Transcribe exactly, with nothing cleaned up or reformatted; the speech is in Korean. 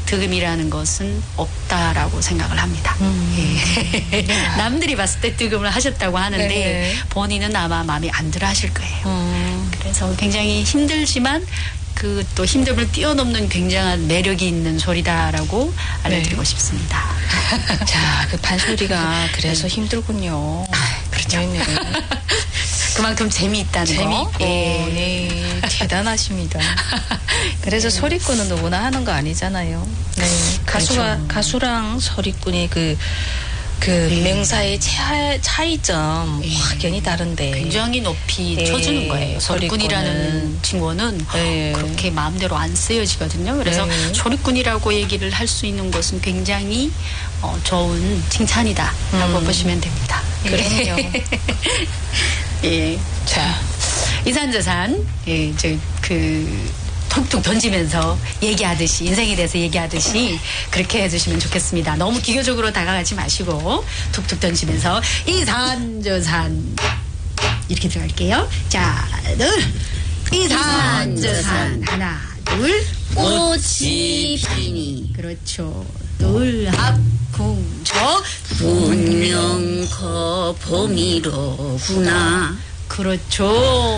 득음이라는 것은 없다라고 생각을 합니다. 음. 예. 남들이 봤을 때 득음을 하셨다고 하는데 네. 본인은 아마 마음에 안 들어 하실 거예요. 음. 그래서 굉장히 힘들지만 그 또 힘듦을 뛰어넘는 굉장한 매력이 있는 소리다라고 알려드리고 네. 싶습니다. 자, 그 판소리가 그래서 네. 힘들군요. 아, 그렇죠. 네네. 그만큼 재미있다는 재미있고, 거. 예. 네, 대단하십니다. 그래서 네. 소리꾼은 누구나 하는 거 아니잖아요. 네. 가수가, 그렇죠. 가수랑 소리꾼이 그, 그 네. 명사의 차, 차이점 네. 확연히 다른데 굉장히 높이 네. 쳐주는 거예요. 소리꾼이라는 징호는 네. 그렇게 마음대로 안 쓰여지거든요. 그래서 네. 소리꾼이라고 얘기를 할 수 있는 것은 굉장히 어, 좋은 칭찬이다라고 음. 보시면 됩니다. 그럼요. 예. 자, 이산저산 예, 저그 툭툭 던지면서 얘기하듯이 인생에 대해서 얘기하듯이 그렇게 해주시면 좋겠습니다. 너무 기교적으로 다가가지 마시고 툭툭 던지면서 이산저산 이렇게 들어갈게요. 자, 둘 이산저산 하나 둘 꽃이 피니 그렇죠. 둘 합궁저 분명 그 봄이로구나 그렇죠.